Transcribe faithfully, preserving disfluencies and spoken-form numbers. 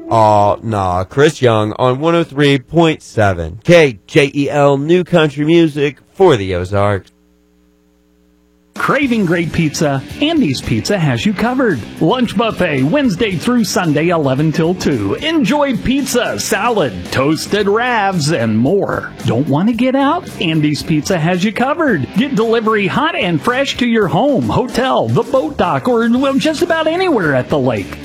Aw, nah. Chris Young on one oh three point seven. K J E L New Country Music for the Ozarks. Craving great pizza? Andy's Pizza has you covered. Lunch buffet Wednesday through Sunday, eleven till two. Enjoy pizza, salad, toasted ravs, and more. Don't want to get out? Andy's Pizza has you covered. Get delivery hot and fresh to your home, hotel, the boat dock, or well, just about anywhere at the lake.